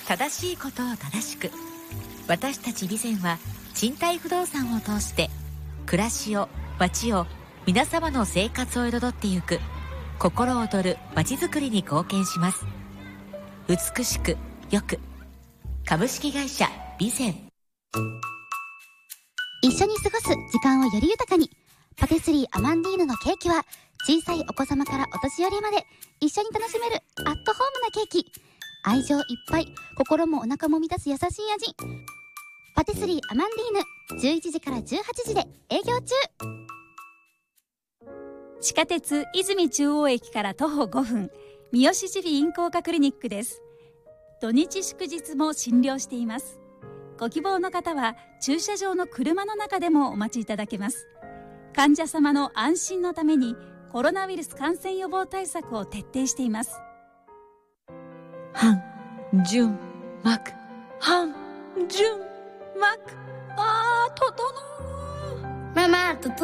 正しいことを正しく。私たち備前は賃貸不動産を通して暮らしを、街を、皆様の生活を彩ってゆく心躍る街づくりに貢献します。美しくよく、株式会社備前。 一緒に過ごす時間をより豊かに。パティスリーアマンディーヌのケーキは小さいお子様からお年寄りまで一緒に楽しめるアットホームなケーキ。愛情いっぱい、心もお腹も満たす優しい味。パティスリーアマンディーヌ、11時から18時で営業中。 地下鉄泉中央駅から徒歩5分、三好耳鼻咽喉科クリニックです。土日祝日も診療しています。ご希望の方は駐車場の車の中でもお待ちいただけます。患者様の安心のためにコロナウイルス感染予防対策を徹底しています。 半純膜、半純膜。整う。 ママ、整